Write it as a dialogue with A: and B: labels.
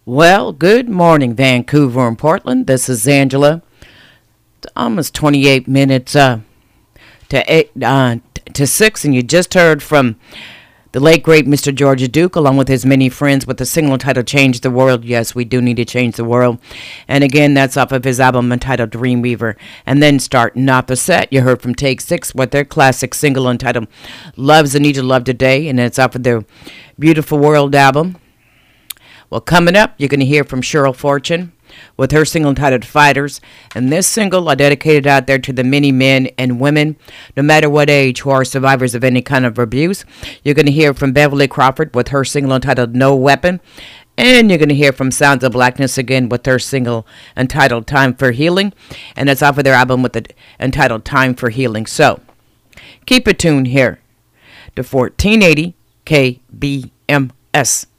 A: Well, good morning, Vancouver and Portland. This is Angela. It's almost 28 minutes to 6, and you just heard from the late great Mr. George Duke, along with his many friends, with the single entitled "Change the World." Yes, we do need to change the world. And again, that's off of his album entitled "Dreamweaver." And then starting off the set, you heard from Take Six with their classic single entitled "Love's a Need to Love Today," and it's off of their Beautiful World album. Well, coming up, you're going to hear from Cheryl Fortune with her single entitled "Fighters." And this single I dedicated out there to the many men and women, no matter what age, who are survivors of any kind of abuse. You're going to hear from Beverly Crawford with her single entitled "No Weapon." And you're going to hear from Sounds of Blackness again with their single entitled "Time for Healing." And it's off of their album with the entitled "Time for Healing." So keep it tuned here to 1480 KBMS.